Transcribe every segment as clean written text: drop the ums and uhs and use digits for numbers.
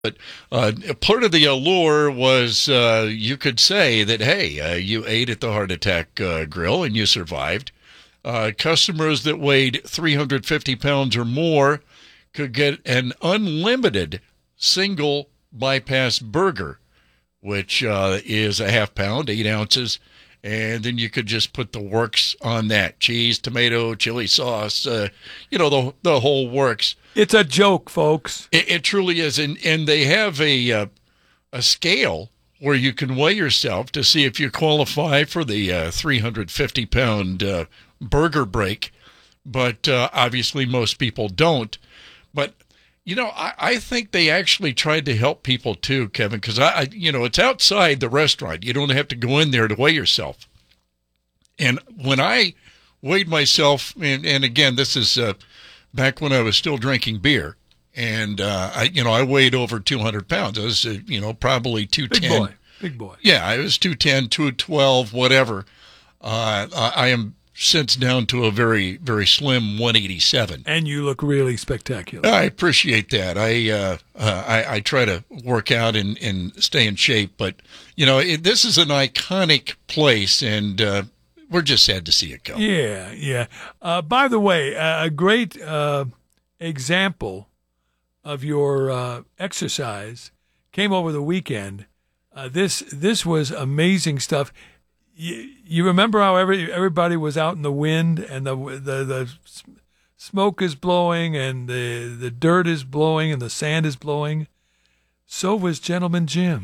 But part of the allure was you could say that, hey, you ate at the Heart Attack Grill and you survived. Customers that weighed 350 pounds or more could get an unlimited single bypass burger, which is a half pound, 8 ounces. And then you could just put the works on that. Cheese, tomato, chili sauce, the whole works. It's a joke, folks. It truly is. And they have a scale where you can weigh yourself to see if you qualify for the 350-pound burger break. But obviously most people don't. But, I think they actually tried to help people too, Kevin, because, it's outside the restaurant. You don't have to go in there to weigh yourself. And when I weighed myself, and again, this is back when I was still drinking beer, and I weighed over 200 pounds. I was, probably 210. Big boy. Yeah, I was 210, 212, whatever. I am since down to a very, very slim 187. And you look really spectacular. I appreciate that. I try to work out and stay in shape, but this is an iconic place, and we're just sad to see it go. Yeah. By the way, a great example of your exercise came over the weekend. This was amazing stuff. You remember how everybody was out in the wind and the smoke is blowing and the dirt is blowing and the sand is blowing? So was Gentleman Jim.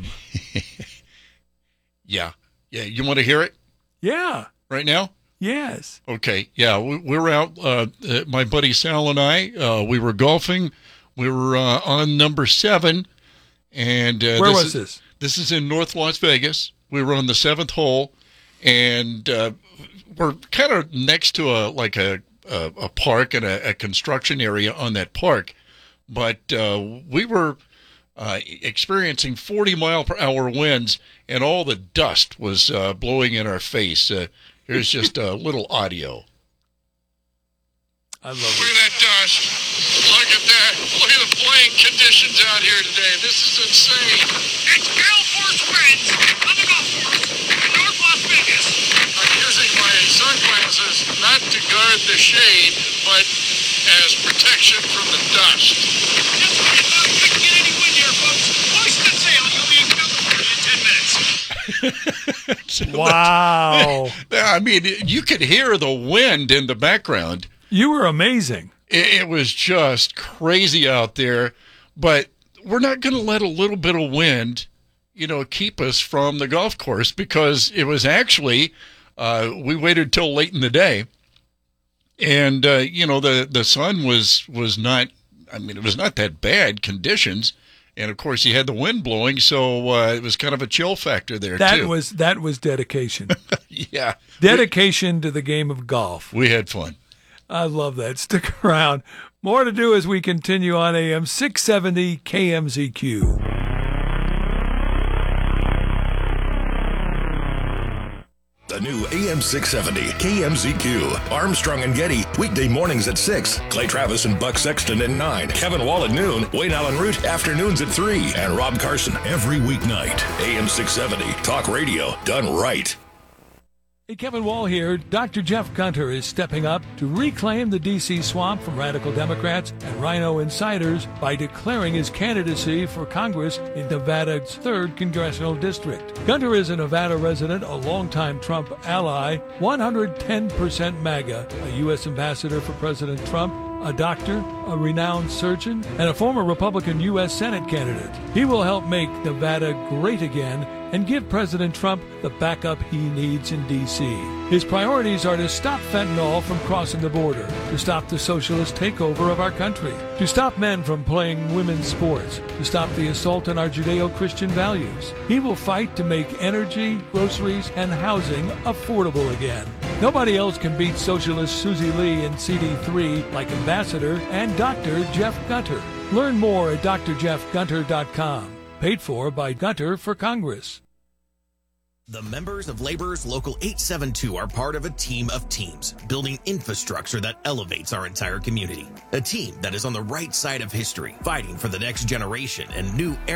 Yeah. You want to hear it? Yeah. Right now? Yes. Okay. Yeah, we were out. My buddy Sal and I. We were golfing. We were on number 7, and where was this? This is in North Las Vegas. We were on the 7th hole. And we're kind of next to a park and a construction area on that park. But we were experiencing 40-mile-per-hour winds, and all the dust was blowing in our face. Here's just a little audio. I love it. Look at that dust. Look at that. Look at the playing conditions out here today. This is insane. It's gale force winds on the golf course in North Las Vegas. I'm using my sunglasses not to guard the shade, but as protection from the dust. Just look at that. We can get any wind here, folks. Hoist the sail. You'll be in California in 10 minutes. Wow. I mean, you could hear the wind in the background. You were amazing. It was just crazy out there, but we're not going to let a little bit of wind, keep us from the golf course, because it was actually, we waited till late in the day, and, the sun was not, it was not that bad conditions, and of course you had the wind blowing, so it was kind of a chill factor there, too. That was dedication. Yeah. Dedication to the game of golf. We had fun. I love that. Stick around. More to do as we continue on AM 670 KMZQ. The new AM 670 KMZQ. Armstrong and Getty, weekday mornings at 6. Clay Travis and Buck Sexton at 9. Kevin Wall at noon. Wayne Allen Root, afternoons at 3. And Rob Carson every weeknight. AM 670, talk radio done right. Hey, Kevin Wall here. Dr. Jeff Gunter is stepping up to reclaim the D.C. swamp from radical Democrats and Rhino insiders by declaring his candidacy for Congress in Nevada's 3rd Congressional District. Gunter is a Nevada resident, a longtime Trump ally, 110% MAGA, a U.S. ambassador for President Trump, a doctor, a renowned surgeon, and a former Republican U.S. Senate candidate. He will help make Nevada great again and give President Trump the backup he needs in D.C. His priorities are to stop fentanyl from crossing the border, to stop the socialist takeover of our country, to stop men from playing women's sports, to stop the assault on our Judeo-Christian values. He will fight to make energy, groceries, and housing affordable again. Nobody else can beat socialist Susie Lee in CD3 like Ambassador and Dr. Jeff Gunter. Learn more at drjeffgunter.com. Paid for by Gunter for Congress. The members of Laborers Local 872 are part of a team of teams, building infrastructure that elevates our entire community. A team that is on the right side of history, fighting for the next generation and new era.